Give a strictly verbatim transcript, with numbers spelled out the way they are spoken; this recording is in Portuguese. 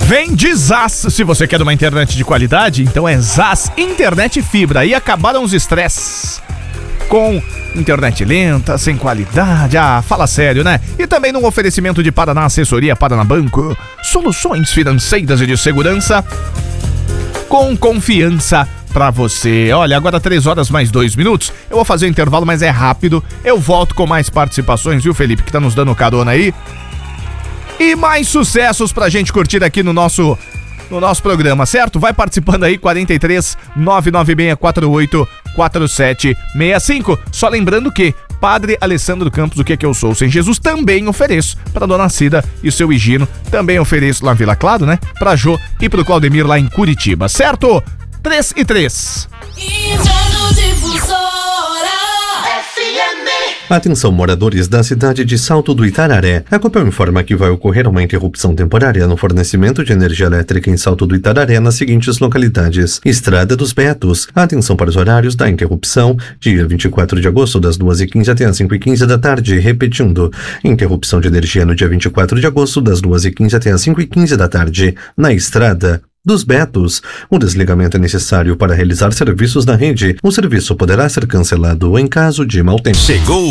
Vem de Zaz. Se você quer uma internet de qualidade, então é Zaz Internet Fibra. E acabaram os estresses com internet lenta, sem qualidade. Ah, fala sério, né? E também num oferecimento de Paraná Assessoria Paraná Banco. Soluções financeiras e de segurança com confiança pra você. Olha, agora três horas mais dois minutos. Eu vou fazer o intervalo, mas é rápido. Eu volto com mais participações, viu, Felipe, que tá nos dando carona aí. E mais sucessos pra gente curtir aqui no nosso no nosso programa, certo? Vai participando aí, quarenta e três, nove nove seis quatro oito, quatro sete seis cinco. Só lembrando que Padre Alessandro Campos, o que é que eu sou sem Jesus, também ofereço pra Dona Cida e o seu Higino. Também ofereço lá na Vila Claro, né? Pra Jô e pro Claudemir lá em Curitiba, certo? três e três. Atenção, moradores da cidade de Salto do Itararé. A Copel informa que vai ocorrer uma interrupção temporária no fornecimento de energia elétrica em Salto do Itararé nas seguintes localidades: Estrada dos Betos. Atenção para os horários da interrupção: dia vinte e quatro de agosto, das duas e quinze até as cinco e quinze da tarde. Repetindo, interrupção de energia no dia vinte e quatro de agosto, das duas e quinze até as cinco e quinze da tarde, na Estrada dos Betos. O desligamento é necessário para realizar serviços na rede. O serviço poderá ser cancelado em caso de mau tempo. Chegou